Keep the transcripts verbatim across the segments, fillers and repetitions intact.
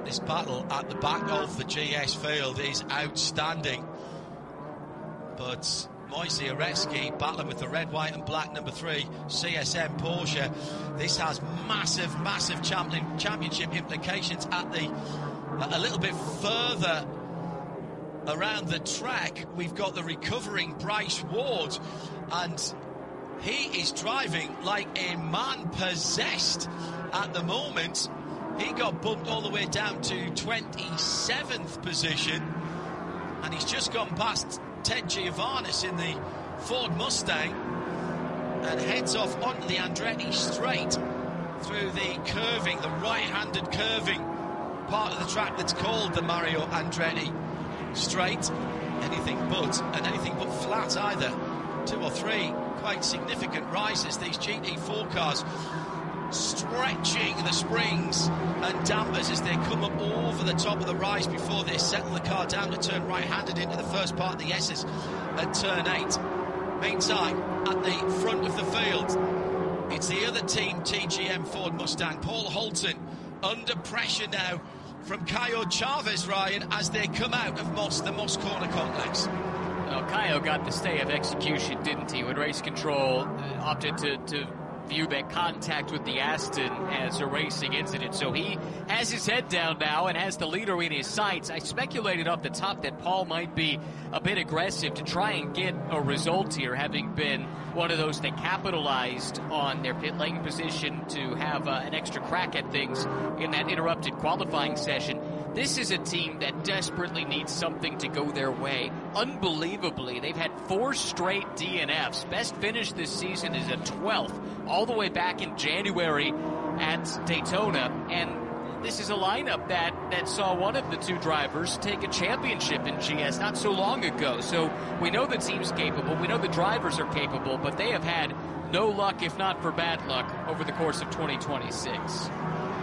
this battle at the back of the G S field is outstanding. But Moisey Uretsky battling with the red, white and black number three C S M Porsche. This has massive, massive champion, championship implications at the a little bit further around the track. We've got the recovering Bryce Ward, and he is driving like a man possessed at the moment. He got bumped all the way down to twenty-seventh position, and he's just gone past Ted Giovannis in the Ford Mustang and heads off onto the Andretti straight through the curving, the right-handed curving part of the track that's called the Mario Andretti straight. Anything but, and anything but flat either. Two or three quite significant rises, these G T four cars, stretching the springs and dampers as they come up over the top of the rise before they settle the car down to turn right-handed into the first part of the S's at turn eight. Meantime, at the front of the field, it's the other team T G M Ford Mustang. Paul Holton under pressure now from Caio Chavez, Ryan, as they come out of Moss, the Moss Corner complex. Well, Caio got the stay of execution, didn't he? When race control uh, opted to, to view that contact with the Aston as a racing incident. So he has his head down now and has the leader in his sights. I speculated off the top that Paul might be a bit aggressive to try and get a result here, having been one of those that capitalized on their pit lane position to have uh, an extra crack at things in that interrupted qualifying session. This is a team that desperately needs something to go their way. Unbelievably, they've had four straight D N Fs. Best finish this season is a twelfth, all the way back in January at Daytona. And this is a lineup that, that saw one of the two drivers take a championship in G S not so long ago. So we know the team's capable, we know the drivers are capable, but they have had no luck, if not for bad luck, over the course of twenty twenty-six.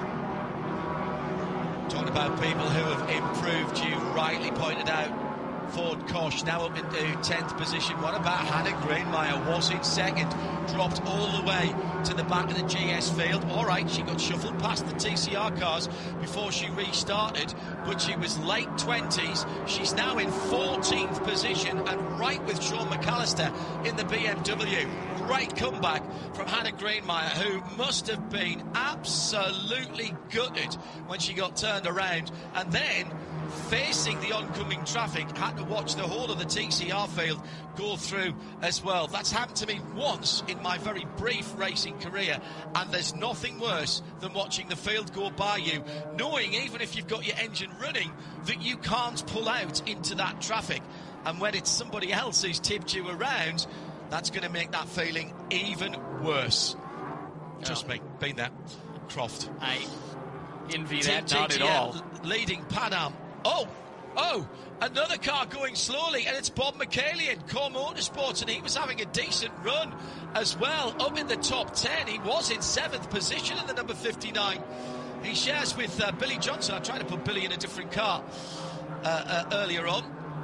Talking about people who have improved, you rightly pointed out Ford Koch now up into tenth position. What about Hannah Greenmeyer? Was in second, dropped all the way to the back of the G S field. All right, she got shuffled past the T C R cars before she restarted, but she was late twenties. She's now in fourteenth position and right with Sean McAllister in the B M W. Great comeback from Hannah Greenmeyer, who must have been absolutely gutted when she got turned around, and then facing the oncoming traffic, had to watch the whole of the T C R field go through as well. That's happened to me once in my very brief racing career, and there's nothing worse than watching the field go by you, knowing even if you've got your engine running that you can't pull out into that traffic. And when it's somebody else who's tipped you around, that's going to make that feeling even worse. Trust oh. me, been there. Croft. I envy that, not at all. Leading Pan Am. Oh, oh, another car going slowly, and it's Bob McCallion, Core Motorsports, and he was having a decent run as well, up in the top ten. He was in seventh position in the number fifty-nine. He shares with uh, Billy Johnson. I tried to put Billy in a different car uh, uh, earlier on,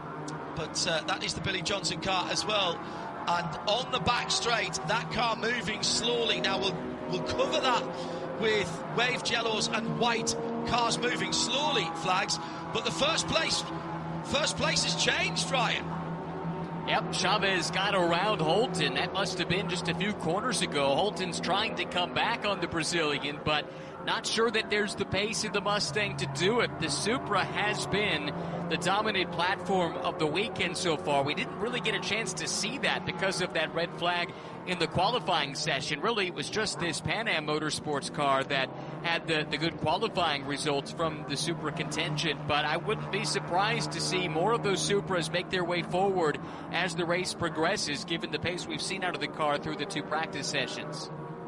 but uh, that is the Billy Johnson car as well. And on the back straight, that car moving slowly. Now we'll, we'll cover that with wave jellos and white cars moving slowly flags. But the first place, first place has changed, Ryan. Yep, Chavez got around Holton. That must have been just a few corners ago. Holton's trying to come back on the Brazilian, but not sure that there's the pace in the Mustang to do it. The Supra has been the dominant platform of the weekend so far. We didn't really get a chance to see that because of that red flag in the qualifying session. Really, it was just this Pan Am Motorsports car that had the, the good qualifying results from the Supra contingent, but I wouldn't be surprised to see more of those Supras make their way forward as the race progresses, given the pace we've seen out of the car through the two practice sessions.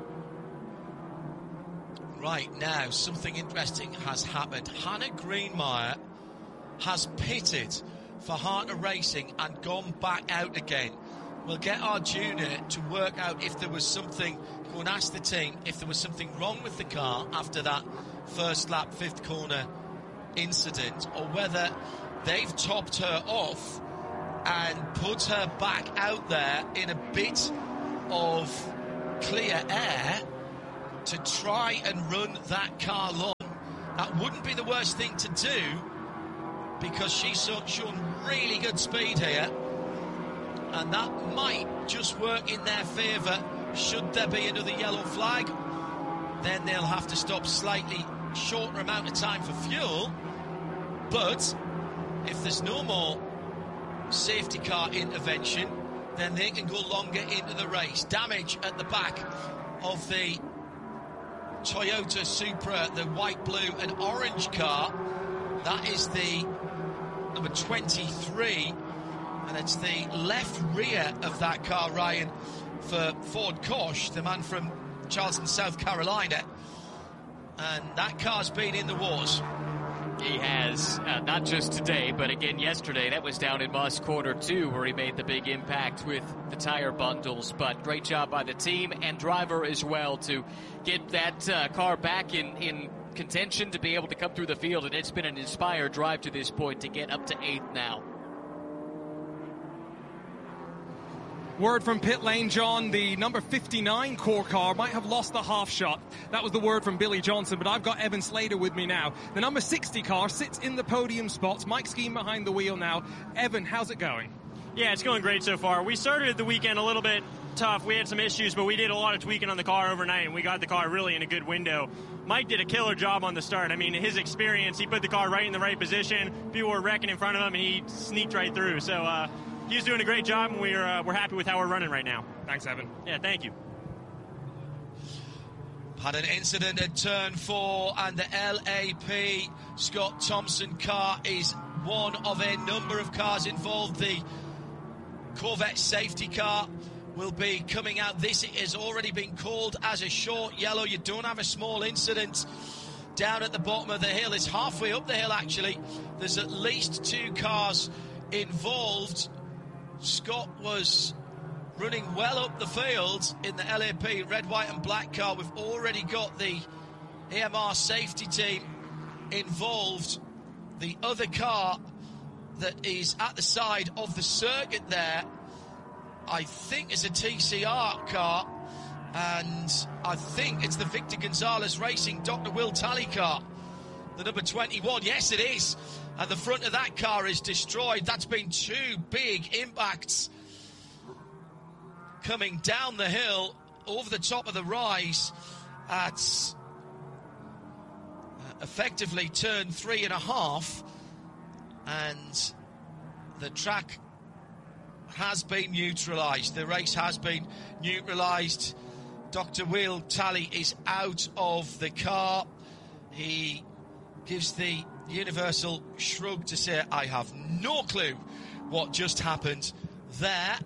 Right now, something interesting has happened. Hannah Greenmeyer has pitted for Harter Racing and gone back out again. We'll get our junior to work out if there was something, go and ask the team if there was something wrong with the car after that first lap, fifth corner incident, or whether they've topped her off and put her back out there in a bit of clear air to try and run that car long That wouldn't be the worst thing to do, because she's shown really good speed here, and that might just work in their favour. Should there be another yellow flag, then they'll have to stop slightly shorter amount of time for fuel. But if there's no more safety car intervention, then they can go longer into the race. Damage at the back of the Toyota Supra, the white, blue and orange car. That is the number twenty-three, and it's the left rear of that car, Ryan, for Ford Koch, the man from Charleston, South Carolina. And that car's been in the wars. He has, uh, not just today, but again yesterday. That was down in Moss Corner two, where he made the big impact with the tire bundles. But great job by the team and driver as well to get that uh, car back in, in contention to be able to come through the field. And it's been an inspired drive to this point to get up to eighth now. Word from pit lane, John, the number fifty-nine core car might have lost the half shot. That was the word from Billy Johnson, but I've got Evan Slater with me now. The number sixty car sits in the podium spots. Mike Skeen behind the wheel now. Evan, how's it going? Yeah, it's going great so far. We started the weekend a little bit tough. We had some issues, but we did a lot of tweaking on the car overnight, and we got the car really in a good window. Mike did a killer job on the start. I mean, his experience, he put the car right in the right position. People were wrecking in front of him, and he sneaked right through. So, uh, he's doing a great job, and we're uh, we're happy with how we're running right now. Thanks, Evan. Yeah, thank you. Had an incident at turn four, and the L A P Scott Thompson car is one of a number of cars involved. The Corvette safety car will be coming out. This has already been called as a short yellow. You don't have a small incident down at the bottom of the hill. It's halfway up the hill, actually. There's at least two cars involved. Scott was running well up the field in the L A P red, white and black car. We've already got the A M R safety team involved. The other car that is at the side of the circuit there, I think is a T C R car, and I think it's the Victor Gonzalez Racing Doctor Will Talley car, the number twenty-one. Yes, it is. And the front of that car is destroyed. That's been two big impacts coming down the hill over the top of the rise at uh, effectively turn three and a half. And the track has been neutralised. The race has been neutralised. Doctor Will Talley is out of the car. He gives the universal shrug to say, I have no clue what just happened there.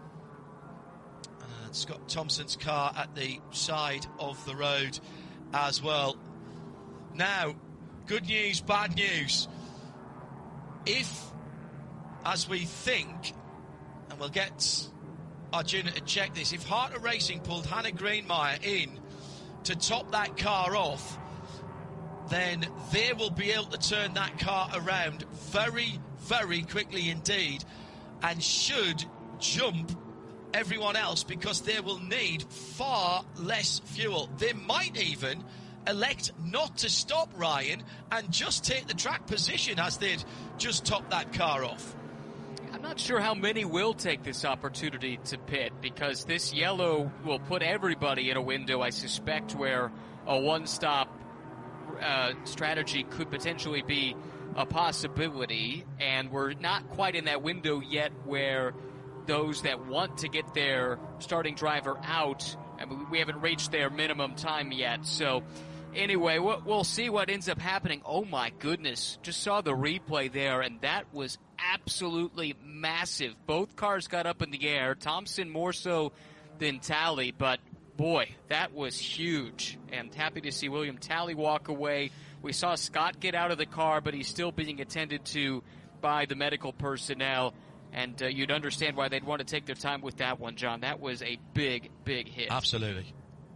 And Scott Thompson's car at the side of the road as well. Now, good news, bad news. If, as we think, and we'll get Arjuna to check this, if Harter Racing pulled Hannah Greenmeyer in to top that car off, then they will be able to turn that car around very, very quickly indeed, and should jump everyone else, because they will need far less fuel. They might even elect not to stop, Ryan, and just take the track position as they'd just top that car off. I'm not sure how many will take this opportunity to pit, because this yellow will put everybody in a window, I suspect, where a one-stop uh, strategy could potentially be a possibility, and we're not quite in that window yet where those that want to get their starting driver out, I mean, we haven't reached their minimum time yet. So anyway, we'll see what ends up happening. Oh my goodness, just saw the replay there, and that was absolutely massive. Both cars got up in the air, Thompson more so than Talley, but boy, that was huge. And happy to see William Talley walk away. We saw Scott get out of the car, but he's still being attended to by the medical personnel. And uh, you'd understand why they'd want to take their time with that one, John. That was a big, big hit. Absolutely.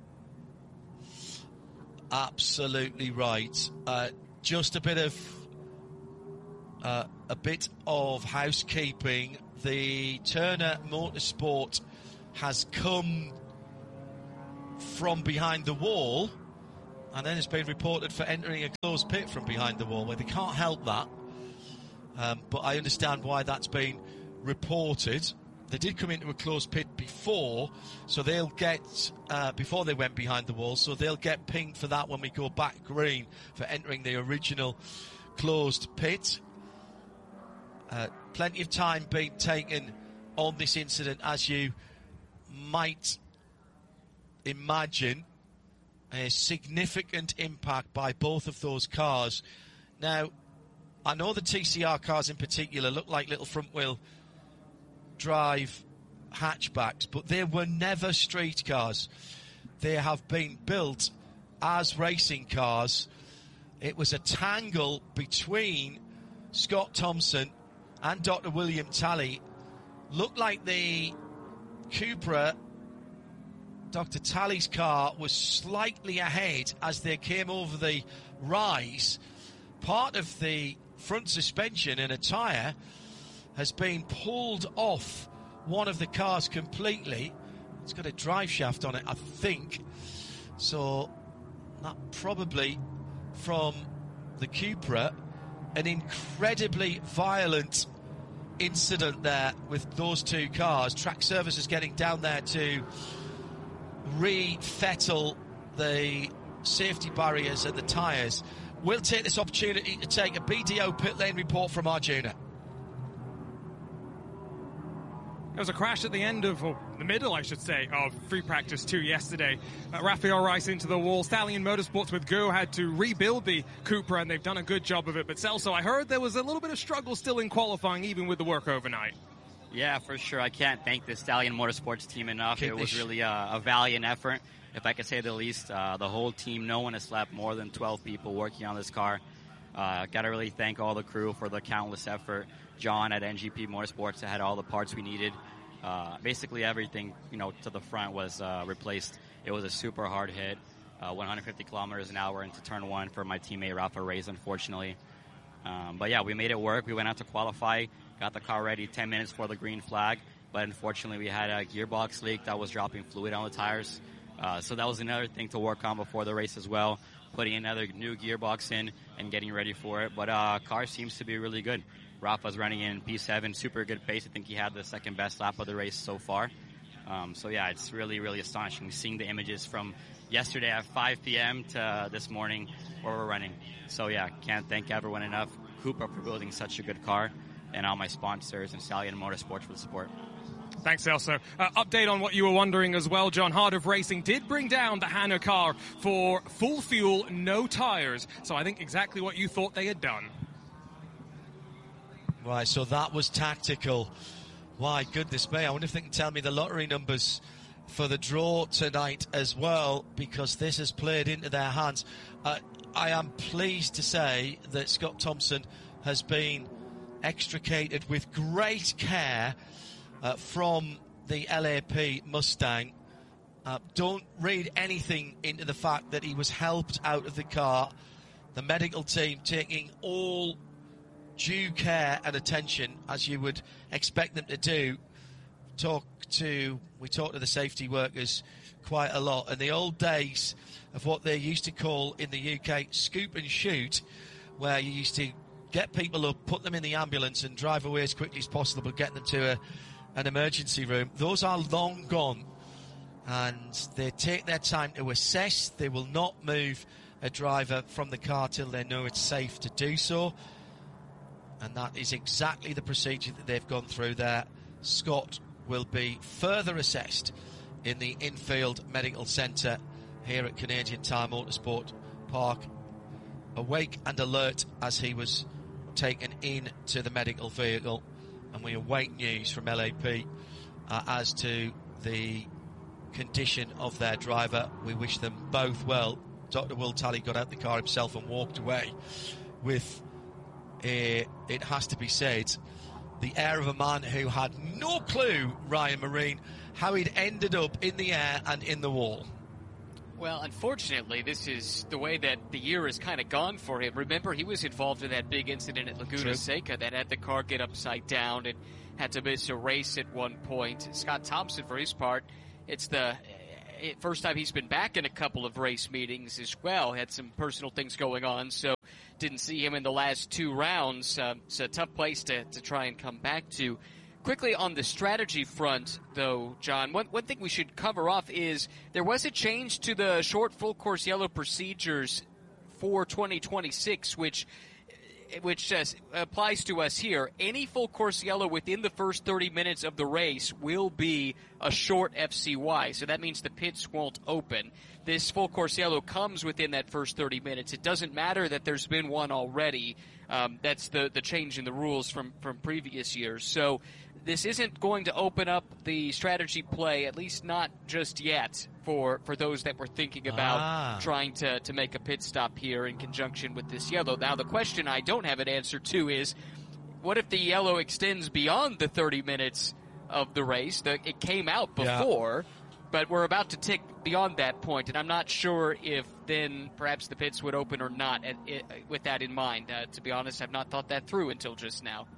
Absolutely right. Uh, just a bit of uh, a bit of housekeeping. The Turner Motorsport has come from behind the wall, and then has been reported for entering a closed pit from behind the wall, where they can't help that. Um, but I understand why that's been reported. They did come into a closed pit before, so they'll get, uh, before they went behind the wall, so they'll get pinged for that when we go back green for entering the original closed pit. Uh, plenty of time being taken on this incident, as you might imagine. A significant impact by both of those cars. Now, I know the T C R cars in particular look like little front-wheel drive hatchbacks, but they were never street cars. They have been built as racing cars. It was a tangle between Scott Thompson and Doctor William Talley. Looked like the Cupra, Doctor Talley's car, was slightly ahead as they came over the rise. Part of the front suspension and a tyre has been pulled off one of the cars completely. It's got a drive shaft on it, I think. So that probably from the Cupra. An incredibly violent incident there with those two cars. Track Services getting down there to refettle the safety barriers and the tyres. We'll take this opportunity to take a B D O pit lane report from Arjuna. There was a crash at the end of, or the middle, I should say, of free practice two yesterday. Uh, Rafael Rice into the wall. Stallion Motorsports with Go had to rebuild the Cupra, and they've done a good job of it. But Celso, I heard there was a little bit of struggle still in qualifying, even with the work overnight. Yeah, for sure. I can't thank the Stallion Motorsports team enough. It was really a, a valiant effort, if I could say the least. Uh, the whole team, no one has slept, more than twelve people working on this car. Uh, Got to really thank all the crew for the countless effort. John at N G P Motorsports that had all the parts we needed. Uh, basically everything, you know, to the front was uh, replaced. It was a super hard hit, uh, one hundred fifty kilometers an hour into turn one for my teammate Rafa Reyes, unfortunately. Um, but yeah, we made it work. We went out to qualify, got the car ready ten minutes for the green flag, but unfortunately we had a gearbox leak that was dropping fluid on the tires. Uh, so that was another thing to work on before the race as well, putting another new gearbox in and getting ready for it. But uh, car seems to be really good. Rafa's running in P seven, super good pace. I think he had the second best lap of the race so far. Um, so yeah, it's really, really astonishing seeing the images from yesterday at five p.m. to uh, this morning where we're running. So yeah, can't thank everyone enough. Cupra for building such a good car, and all my sponsors and Stallion Motorsports for the support. Thanks, Celso. Uh, update on what you were wondering as well, John. Heart of Racing did bring down the Hanna car for full fuel, no tyres. So I think exactly what you thought they had done. Right, so that was tactical. Why, goodness me, I wonder if they can tell me the lottery numbers for the draw tonight as well, because this has played into their hands. Uh, I am pleased to say that Scott Thompson has been extricated with great care uh, from the L A P Mustang. Uh, don't read anything into the fact that he was helped out of the car. The medical team taking all due care and attention, as you would expect them to do. Talk to, we talk to the safety workers quite a lot. And the old days of what they used to call in the U K scoop and shoot, where you used to get people up, put them in the ambulance and drive away as quickly as possible, get them to a, an emergency room. Those are long gone, and they take their time to assess. They will not move a driver from the car till they know it's safe to do so. And that is exactly the procedure that they've gone through there. Scott will be further assessed in the infield medical centre here at Canadian Tire Motorsport Park, awake and alert as he was taken into the medical vehicle. And we await news from L A P uh, as to the condition of their driver. We wish them both well. Doctor Will Talley got out the car himself and walked away with, a, it has to be said, the air of a man who had no clue, Ryan Marine, how he'd ended up in the air and in the wall. Well, unfortunately, this is the way that the year has kind of gone for him. Remember, he was involved in that big incident at Laguna True. Seca that had the car get upside down and had to miss a race at one point. Scott Thompson, for his part, it's the it, first time he's been back in a couple of race meetings as well. Had some personal things going on, so didn't see him in the last two rounds. Uh, it's a tough place to, to try and come back to. Quickly on the strategy front, though, John, one, one thing we should cover off is there was a change to the short full course yellow procedures for twenty twenty-six, which which uh, applies to us here. Any full course yellow within the first thirty minutes of the race will be a short F C Y, so that means the pits won't open. This full course yellow comes within that first thirty minutes. It doesn't matter that there's been one already. Um, that's the, the change in the rules from, from previous years. So this isn't going to open up the strategy play, at least not just yet, for, for those that were thinking about ah. trying to, to make a pit stop here in conjunction with this yellow. Now, the question I don't have an answer to is, what if the yellow extends beyond the thirty minutes of the race? The, it came out before, yeah. but we're about to tick beyond that point, and I'm not sure if then perhaps the pits would open or not at, it, with that in mind. Uh, to be honest, I've not thought that through until just now.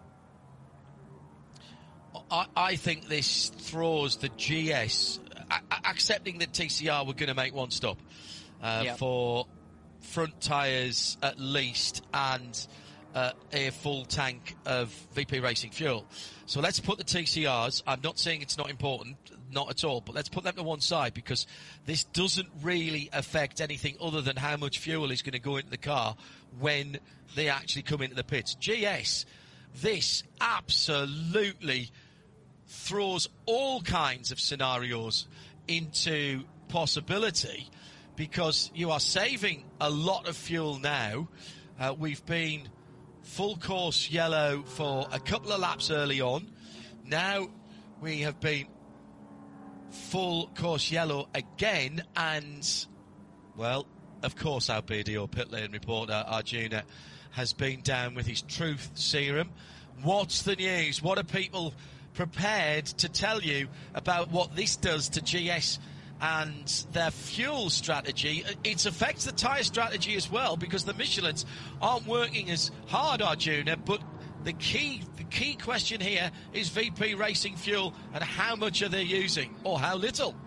I, I think this throws the G S, a- accepting that T C R were going to make one stop uh, yep. for front tyres at least and uh, a full tank of V P Racing fuel. So let's put the T C Rs, I'm not saying it's not important, not at all, but let's put them to one side because this doesn't really affect anything other than how much fuel is going to go into the car when they actually come into the pits. G S, this absolutely throws all kinds of scenarios into possibility because you are saving a lot of fuel now. Uh, we've been full course yellow for a couple of laps early on. Now we have been full course yellow again, and, well, of course our B D O pit lane reporter, Arjuna, has been down with his truth serum. What's the news? What are people prepared to tell you about what this does to G S and their fuel strategy? It affects the tyre strategy as well because the Michelins aren't working as hard, Arjuna, but the key the key question here is V P Racing fuel and how much are they using or how little.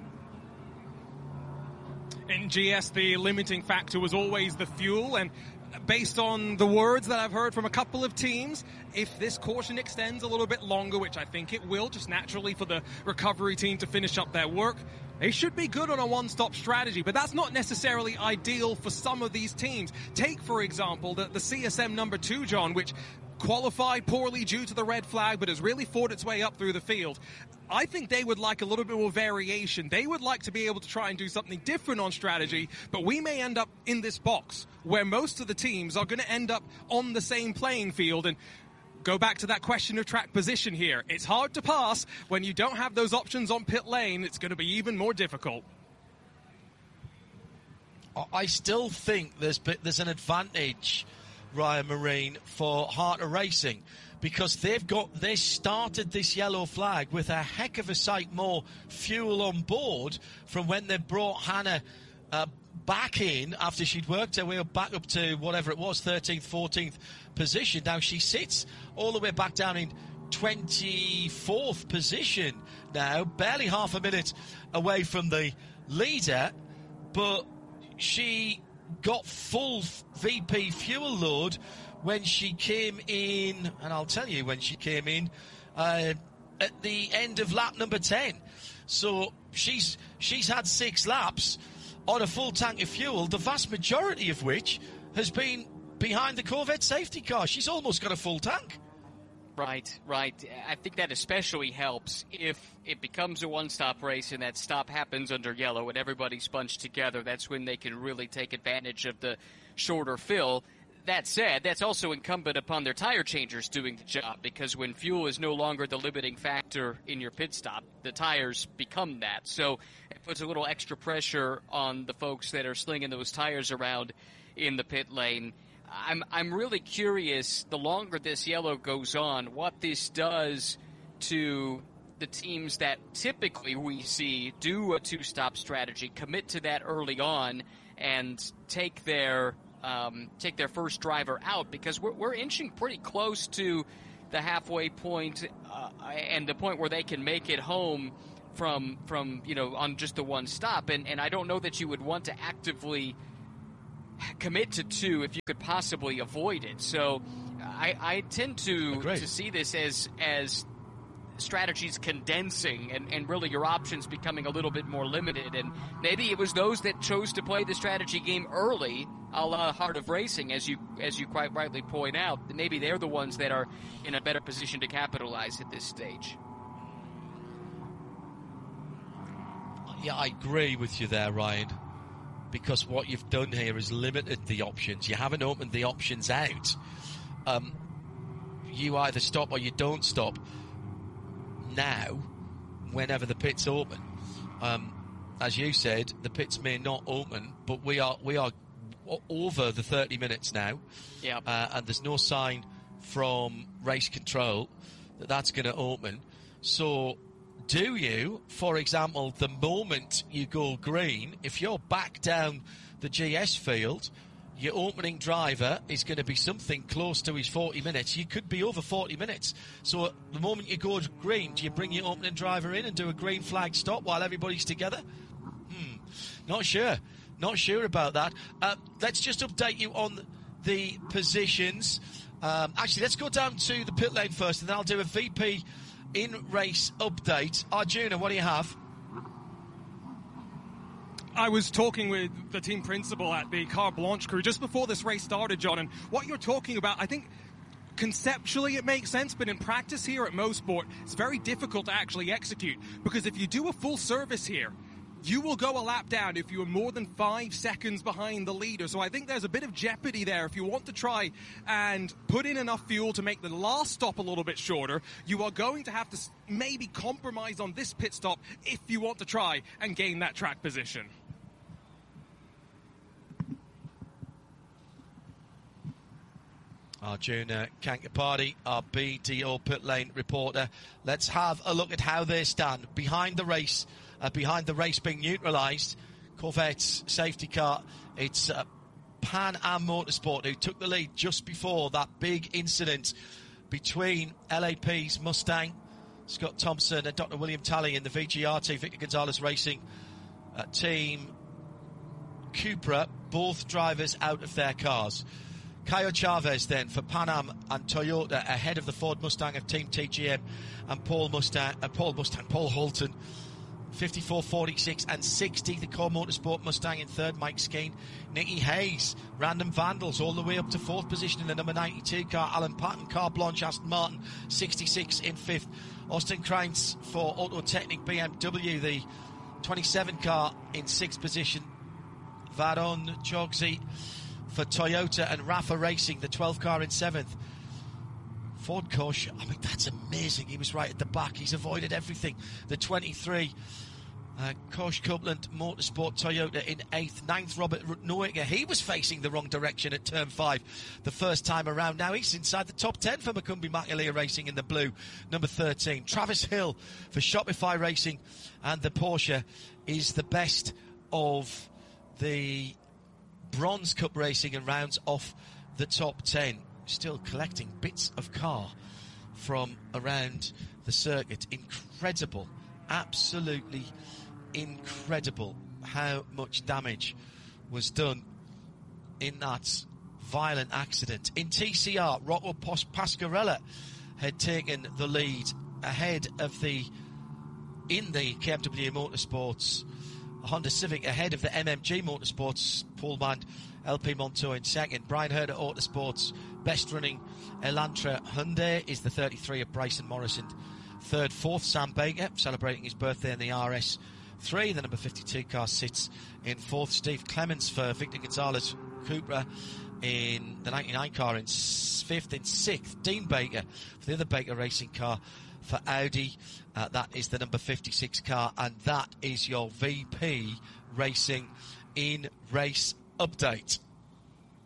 In G S, the limiting factor was always the fuel, and based on the words that I've heard from a couple of teams, if this caution extends a little bit longer, which I think it will, just naturally for the recovery team to finish up their work, they should be good on a one-stop strategy, but that's not necessarily ideal for some of these teams. Take, for example, the, the C S M number two, John, which qualified poorly due to the red flag, but has really fought its way up through the field. I think they would like a little bit more variation. They would like to be able to try and do something different on strategy, but we may end up in this box where most of the teams are going to end up on the same playing field. And go back to that question of track position here. It's hard to pass when you don't have those options on pit lane. It's going to be even more difficult. I still think there's there's an advantage, Ryan Marine, for Harter Racing, because they've got they started this yellow flag with a heck of a sight more fuel on board from when they brought Hannah uh, back in after she'd worked her way back up to whatever it was, thirteenth, fourteenth position. Now she sits all the way back down in twenty-fourth position now, barely half a minute away from the leader, but she got full V P fuel load when she came in, and I'll tell you when she came in, uh, at the end of lap number ten. So she's she's had six laps on a full tank of fuel, the vast majority of which has been behind the Corvette safety car. She's almost got a full tank. Right, right. I think that especially helps if it becomes a one-stop race and that stop happens under yellow and everybody's bunched together. That's when they can really take advantage of the shorter fill. That said, that's also incumbent upon their tire changers doing the job, because when fuel is no longer the limiting factor in your pit stop, the tires become that. So it puts a little extra pressure on the folks that are slinging those tires around in the pit lane. I'm I'm really curious, the longer this yellow goes on, what this does to the teams that typically we see do a two-stop strategy, commit to that early on, and take their um, take their first driver out, because we're, we're inching pretty close to the halfway point, uh, and the point where they can make it home from from you know on just the one stop, and and I don't know that you would want to actively commit to two if you could possibly avoid it. So I, I tend to Agreed. to see this as as strategies condensing and, and really your options becoming a little bit more limited. And maybe it was those that chose to play the strategy game early, a la Heart of Racing, as you as you quite rightly point out. Maybe they're the ones that are in a better position to capitalize at this stage. Yeah, I agree with you there, Ryan, because what you've done here is limited the options. You haven't opened the options out. Um, you either stop or you don't stop now, whenever the pits open. Um, as you said, the pits may not open, but we are we are over the thirty minutes now. Yeah. Uh, and there's no sign from race control that that's going to open. So do you, for example, the moment you go green, if you're back down the G S field, your opening driver is going to be something close to his forty minutes. You could be over forty minutes. So at the moment you go green, do you bring your opening driver in and do a green flag stop while everybody's together? Hmm, not sure. Not sure about that. Uh, let's just update you on the positions. Um, actually, let's go down to the pit lane first, and then I'll do a V P in-race update. Arjuna, what do you have? I was talking with the team principal at the Carte Blanche crew just before this race started, John, and what you're talking about, I think conceptually it makes sense, but in practice here at Mosport, it's very difficult to actually execute, because if you do a full service here, you will go a lap down if you are more than five seconds behind the leader. So I think there's a bit of jeopardy there. If you want to try and put in enough fuel to make the last stop a little bit shorter, you are going to have to maybe compromise on this pit stop if you want to try and gain that track position. Arjuna Kankapati, our B D O pit lane reporter. Let's have a look at how they stand behind the race. Uh, behind the race being neutralised, Corvette's safety car. It's uh, Pan Am Motorsport who took the lead just before that big incident between L A P's Mustang, Scott Thompson, and Doctor William Talley in the V G R T, Victor Gonzalez Racing uh, team Cupra, both drivers out of their cars. Caio Chavez then for Pan Am and Toyota ahead of the Ford Mustang of Team T G M and Paul Mustang, uh, Paul Mustang, Paul Holton. fifty-four, forty-six and sixty, the Core Motorsport Mustang in third, Mike Skeen. Nicky Hayes, Random Vandals, all the way up to fourth position in the number ninety-two car. Alan Patton, Carte Blanche, Aston Martin, sixty-six in fifth. Austin Kreintz for Autotechnic B M W, the twenty-seven car in sixth position. Varon Jogzi for Toyota, and Rafa Racing, the twelfth car in seventh. Ford Kosh, I mean, that's amazing. He was right at the back. He's avoided everything. The twenty-three, uh, Kosh Copeland Motorsport Toyota in eighth. Ninth, Robert Noaker. He was facing the wrong direction at turn five the first time around. Now he's inside the top ten for Macumbi Macalia Racing in the blue, number thirteen. Travis Hill for Shopify Racing, and the Porsche is the best of the Bronze Cup Racing and rounds off the top ten. Still collecting bits of car from around the circuit. Incredible, absolutely incredible how much damage was done in that violent accident. In T C R, Rocco Pasquarella had taken the lead ahead of the, in the K M W Motorsports Honda Civic, ahead of the M M G Motorsports Paul Band L P Montour in second. Brian Herder Autosports best running Elantra Hyundai is the thirty-three of Bryson Morrison. Third, fourth, Sam Baker celebrating his birthday in the R S three. The number fifty-two car sits in fourth. Steve Clements for Victor Gonzalez Cupra in the ninety-nine car in fifth. In sixth, Dean Baker for the other Baker Racing car for Audi. Uh, that is the number fifty-six car, and that is your V P Racing in race update.